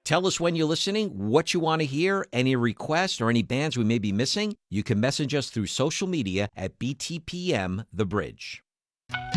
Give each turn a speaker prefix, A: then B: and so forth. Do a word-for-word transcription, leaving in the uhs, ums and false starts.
A: Tell us when you're listening, what you want to hear, any requests, or any bands we may be missing. You can message us through social media at B T P M The Bridge.